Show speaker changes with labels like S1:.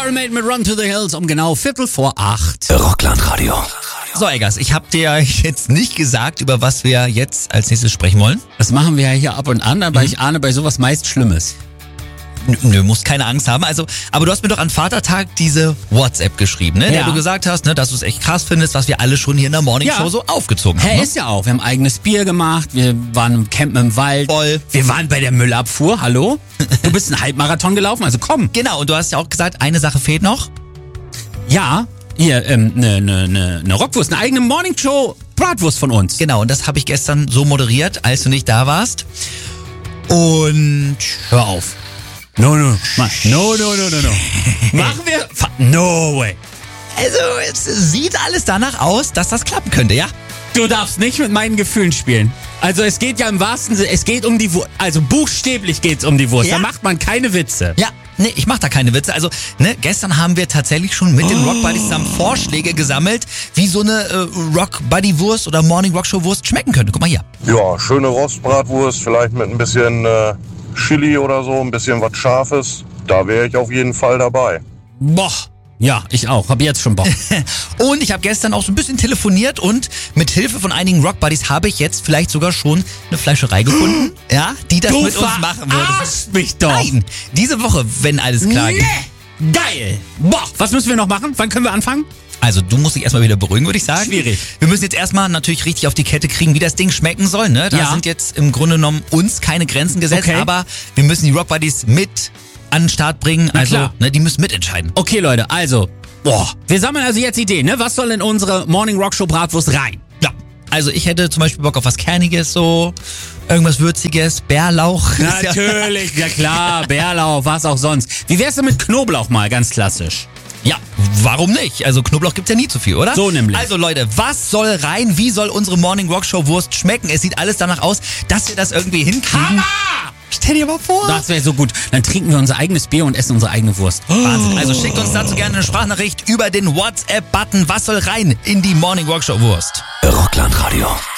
S1: Iron Maiden mit Run to the Hills um genau 7:45.
S2: Rockland-Radio. So, Eggers, ich habe dir jetzt nicht gesagt, über was wir jetzt als nächstes sprechen wollen.
S1: Das machen wir ja hier ab und an, aber ich ahne bei sowas meist Schlimmes.
S2: Nö, musst keine Angst haben. Aber du hast mir doch an Vatertag diese WhatsApp geschrieben, ne?
S1: Ja.
S2: Der du gesagt hast, ne, dass du es echt krass findest, was wir alle schon hier in der Morning Show so aufgezogen haben.
S1: Hey,
S2: Ne?
S1: ist ja auch. Wir haben eigenes Bier gemacht, wir waren im Campen im Wald.
S2: Voll.
S1: Wir waren bei der Müllabfuhr, hallo? Du bist einen Halbmarathon gelaufen, also komm.
S2: Genau, und du hast ja auch gesagt, eine Sache fehlt noch.
S1: Ja, hier, eine Rockwurst, eine eigene Morning Show Bratwurst von uns.
S2: Genau, und das habe ich gestern so moderiert, als du nicht da warst. Und
S1: Hör auf. No. Machen wir... No way.
S2: also, es sieht alles danach aus, dass das klappen könnte, ja?
S1: Du darfst nicht mit meinen Gefühlen spielen. Also es geht ja im wahrsten Sinne, es geht um die Wurst. Also buchstäblich geht's um die Wurst.
S2: Ja.
S1: Da macht man keine Witze.
S2: Ja, nee, ich mach da keine Witze. Also, ne, gestern haben wir tatsächlich schon mit den Rock Buddies zusammen Vorschläge gesammelt, wie so eine Rock Buddy Wurst oder Morning Rock Show Wurst schmecken könnte. Guck mal hier.
S3: Ja, schöne Rostbratwurst, vielleicht mit ein bisschen Chili oder so, ein bisschen was Scharfes. Da wäre ich auf jeden Fall dabei.
S1: Boah. Ja, ich auch. Hab jetzt schon Bock.
S2: Und ich habe gestern auch so ein bisschen telefoniert und mit Hilfe von einigen Rock Buddies habe ich jetzt vielleicht sogar schon eine Fleischerei gefunden, ja, die das
S1: Du
S2: mit uns machen würde.
S1: verarschst mich doch.
S2: Nein, diese Woche, wenn alles klar geht.
S1: Nee. Geil. Boah, was müssen wir noch machen? Wann können wir anfangen?
S2: Also du musst dich erstmal wieder beruhigen, würde ich sagen.
S1: Schwierig.
S2: Wir müssen jetzt erstmal natürlich richtig auf die Kette kriegen, wie das Ding schmecken soll. Ne? Da
S1: Ja.
S2: sind jetzt im Grunde genommen uns keine Grenzen gesetzt,
S1: Okay.
S2: aber wir müssen die Rock Buddies mit an den Start bringen.
S1: Na
S2: Also
S1: klar.
S2: ne, die müssen mitentscheiden.
S1: Okay, Leute, also, wir sammeln also jetzt Ideen, ne? Was soll in unsere Morning Rock Show Bratwurst rein?
S2: Ja. Also ich hätte zum Beispiel Bock auf was Kerniges, so irgendwas Würziges, Bärlauch. Ist ja-
S1: Natürlich, ja klar, Bärlauch, was auch sonst. Wie wär's denn mit Knoblauch mal, ganz klassisch?
S2: Ja, warum nicht? Also Knoblauch gibt's ja nie zu viel, oder?
S1: So nämlich.
S2: Also Leute, was soll rein? Wie soll unsere Morning Rock Show Wurst schmecken? Es sieht alles danach aus, dass wir das irgendwie hinkriegen. Stell dir mal vor.
S1: Das wäre so gut. Dann trinken wir unser eigenes Bier und essen unsere eigene Wurst.
S2: Wahnsinn. Also schickt uns dazu gerne eine Sprachnachricht über den WhatsApp-Button. Was soll rein in die Morning Rock Show Wurst?
S4: Rockland Radio.